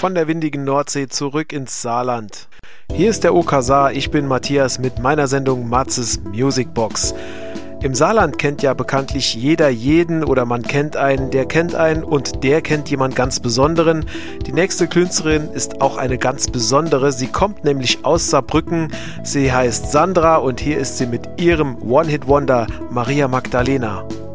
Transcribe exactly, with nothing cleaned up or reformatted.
von der windigen Nordsee zurück ins Saarland. Hier ist der O K Saar, ich bin Matthias mit meiner Sendung Matzes Musicbox. Im Saarland kennt ja bekanntlich jeder jeden oder man kennt einen, der kennt einen und der kennt jemand ganz Besonderen. Die nächste Künstlerin ist auch eine ganz besondere. Sie kommt nämlich aus Saarbrücken. Sie heißt Sandra und hier ist sie mit ihrem One-Hit-Wonder Maria Magdalena.